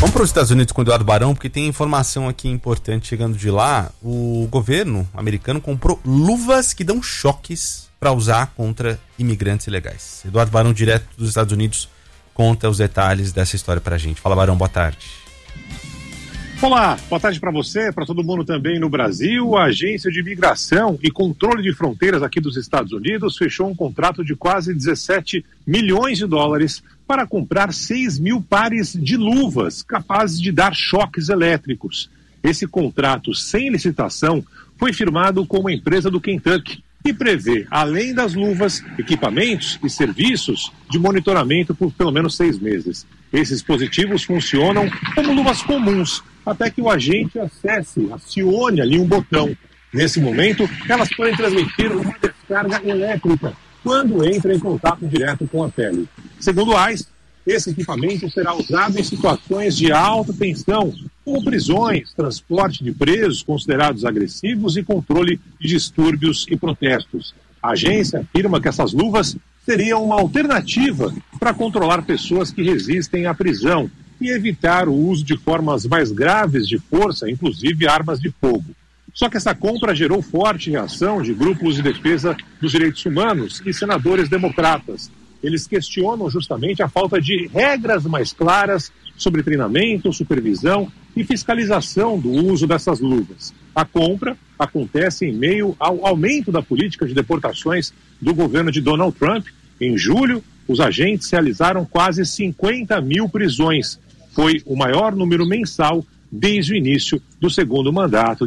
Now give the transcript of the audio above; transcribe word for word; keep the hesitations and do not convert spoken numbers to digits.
Vamos para os Estados Unidos com o Eduardo Barão, porque tem informação aqui importante chegando de lá. O governo americano comprou luvas que dão choques para usar contra imigrantes ilegais. Eduardo Barão, direto dos Estados Unidos, conta os detalhes dessa história para a gente. Fala, Barão, boa tarde. Olá, boa tarde para você, para todo mundo também no Brasil. A Agência de Imigração e Controle de Fronteiras aqui dos Estados Unidos fechou um contrato de quase dezessete milhões de dólares para comprar seis mil pares de luvas capazes de dar choques elétricos. Esse contrato sem licitação foi firmado com uma empresa do Kentucky e prevê, além das luvas, equipamentos e serviços de monitoramento por pelo menos seis meses. Esses dispositivos funcionam como luvas comuns, até que o agente acesse, acione ali um botão. Nesse momento, elas podem transmitir uma descarga elétrica quando entra em contato direto com a pele. Segundo a ICE, esse equipamento será usado em situações de alta tensão, como prisões, transporte de presos considerados agressivos e controle de distúrbios e protestos. A agência afirma que essas luvas seriam uma alternativa para controlar pessoas que resistem à prisão e evitar o uso de formas mais graves de força, inclusive armas de fogo. Só que essa compra gerou forte reação de grupos de defesa dos direitos humanos e senadores democratas. Eles questionam justamente a falta de regras mais claras sobre treinamento, supervisão e fiscalização do uso dessas luvas. A compra acontece em meio ao aumento da política de deportações do governo de Donald Trump. Em julho, os agentes realizaram quase cinquenta mil prisões. Foi o maior número mensal desde o início do segundo mandato